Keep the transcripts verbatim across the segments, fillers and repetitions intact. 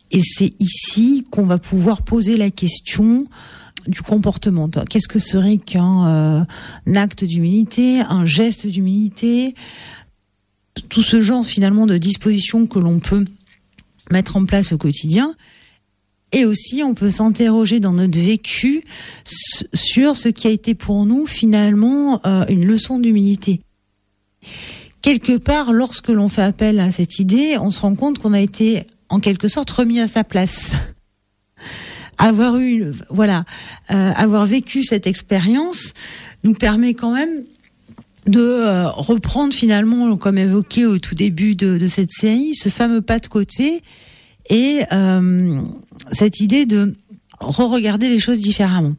Et c'est ici qu'on va pouvoir poser la question du comportement. Qu'est-ce que serait qu'un euh, un acte d'humilité, un geste d'humilité, tout ce genre finalement de dispositions que l'on peut mettre en place au quotidien. Et aussi, on peut s'interroger dans notre vécu sur ce qui a été pour nous finalement euh, une leçon d'humilité. Quelque part, lorsque l'on fait appel à cette idée, on se rend compte qu'on a été en quelque sorte remis à sa place. Avoir eu, voilà, euh, avoir vécu cette expérience nous permet quand même de euh, reprendre finalement, comme évoqué au tout début de, de cette série, ce fameux pas de côté et euh, cette idée de re-regarder les choses différemment.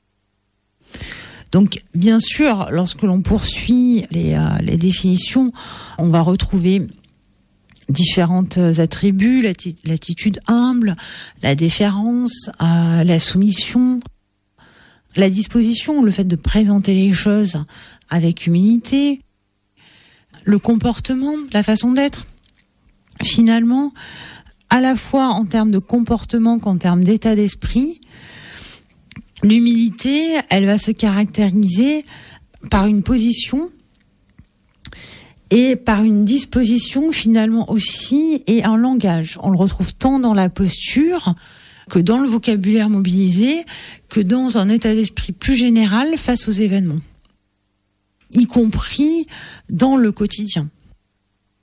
Donc, bien sûr, lorsque l'on poursuit les, euh, les définitions, on va retrouver différentes attributs, l'atti- l'attitude humble, la déférence, euh, la soumission, la disposition, le fait de présenter les choses avec humilité, le comportement, la façon d'être. Finalement, à la fois en termes de comportement qu'en termes d'état d'esprit, l'humilité, elle va se caractériser par une position et par une disposition finalement aussi et un langage. On le retrouve tant dans la posture que dans le vocabulaire mobilisé, que dans un état d'esprit plus général face aux événements, y compris dans le quotidien.